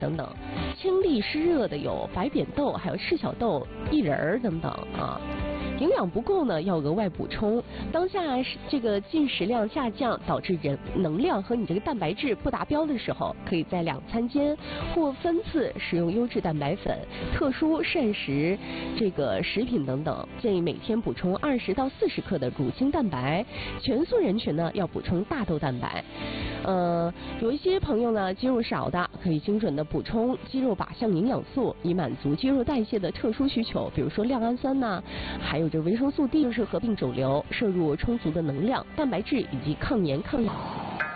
等等。清利湿热的有白扁豆，还有赤小豆、薏仁等等啊。营养不够呢，要额外补充。当下这个进食量下降，导致人能量和你这个蛋白质不达标的时候，可以在2餐间或分次使用优质蛋白粉、特殊膳食这个食品等等。建议每天补充20到40克的乳清蛋白。全素人群呢，要补充大豆蛋白。有一些朋友呢，肌肉少的，可以精准的补充肌肉靶向营养素，以满足肌肉代谢的特殊需求，比如说亮氨酸呐，还有这维生素 D， 就是合并肿瘤，摄入充足的能量、蛋白质以及抗炎抗氧。